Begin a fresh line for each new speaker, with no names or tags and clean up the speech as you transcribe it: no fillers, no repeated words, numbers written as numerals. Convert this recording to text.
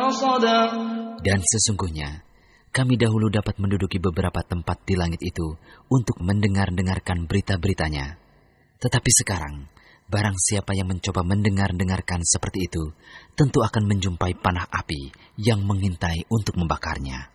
رصدا.
Dan sesungguhnya kami dahulu dapat menduduki beberapa tempat di langit itu untuk mendengar-dengarkan berita-beritanya. Tetapi sekarang, barang siapa yang mencoba mendengar-dengarkan seperti itu, tentu akan menjumpai panah api yang mengintai untuk membakarnya.